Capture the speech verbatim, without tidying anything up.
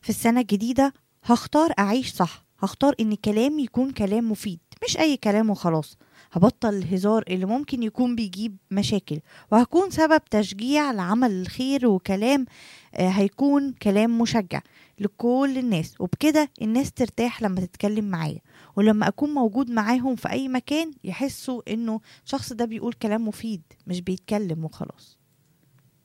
في السنة الجديدة هختار أعيش صح، هختار إن كلامي يكون كلام مفيد مش أي كلام وخلاص. هبطل الهزار اللي ممكن يكون بيجيب مشاكل، وهكون سبب تشجيع لعمل الخير، وكلام آه، هيكون كلام مشجع لكل الناس، وبكده الناس ترتاح لما تتكلم معايا، ولما أكون موجود معاهم في أي مكان يحسوا إنه الشخص ده بيقول كلام مفيد مش بيتكلم وخلاص.